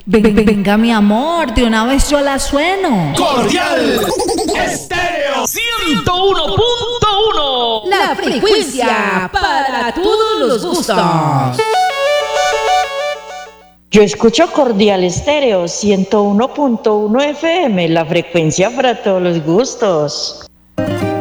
Venga, mi amor, de una vez yo la sueno. Cordial Estéreo 101.1. La frecuencia para todos los gustos. Yo escucho Cordial Estéreo 101.1 FM, la frecuencia para todos los gustos.